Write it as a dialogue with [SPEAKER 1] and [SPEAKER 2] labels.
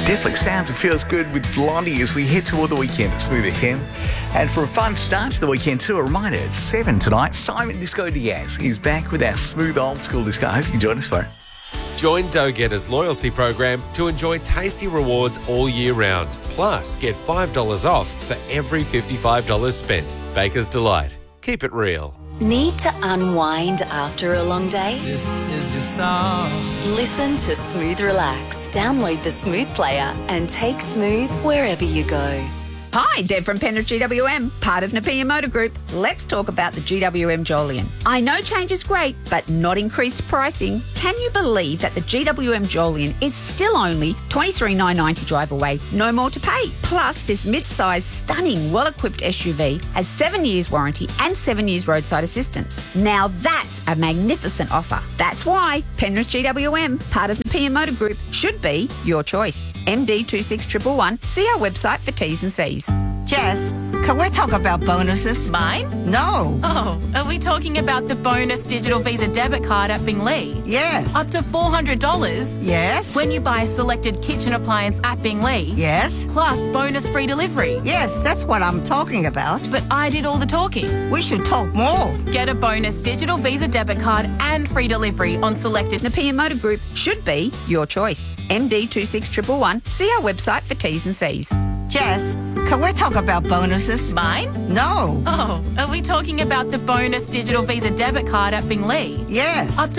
[SPEAKER 1] Definitely sounds and feels good with Blondie as we head toward the weekend at Smooth FM. And for a fun start to the weekend too, a reminder, it's 7 tonight. Simon Disco Diaz is back with our smooth old school disco. I hope you can join us for it.
[SPEAKER 2] Join Dough Getter's loyalty program to enjoy tasty rewards all year round. Plus, get $5 off for every $55 spent. Baker's Delight. Keep it real.
[SPEAKER 3] Need to unwind after a long day?
[SPEAKER 4] This is your song.
[SPEAKER 3] Listen to Smooth Relax. Download the Smooth player and take Smooth wherever you go.
[SPEAKER 5] Hi, Deb from Penrith GWM, part of Nepean Motor Group. Let's talk about the GWM Jolyon. I know change is great, but not increased pricing. Can you believe that the GWM Jolyon is still only $23,990 drive away, no more to pay? Plus, this mid-sized, stunning, well-equipped SUV has 7 years warranty and 7 years roadside assistance. Now that's a magnificent offer. That's why Penrith GWM, part of Nepean Motor Group, should be your choice. MD26111. See our website for T's and C's.
[SPEAKER 6] Jess, can we talk about bonuses?
[SPEAKER 7] Mine?
[SPEAKER 6] No.
[SPEAKER 7] Oh, are we talking about the bonus digital Visa debit card at Binglee?
[SPEAKER 6] Yes.
[SPEAKER 7] Up to $400?
[SPEAKER 6] Yes.
[SPEAKER 7] When you buy a selected kitchen appliance at Binglee?
[SPEAKER 6] Yes.
[SPEAKER 7] Plus bonus free delivery?
[SPEAKER 6] Yes, that's what I'm talking about.
[SPEAKER 7] But I did all the talking.
[SPEAKER 6] We should talk more.
[SPEAKER 7] Get a bonus digital Visa debit card and free delivery on selected
[SPEAKER 5] Nepean Motor Group should be your choice. MD26111. See our website for T's and C's.
[SPEAKER 6] Jess, can we talk about bonuses?
[SPEAKER 7] Mine?
[SPEAKER 6] No.
[SPEAKER 7] Oh, are we talking about the bonus digital Visa debit card at Binglee?
[SPEAKER 6] Yes.
[SPEAKER 7] Up to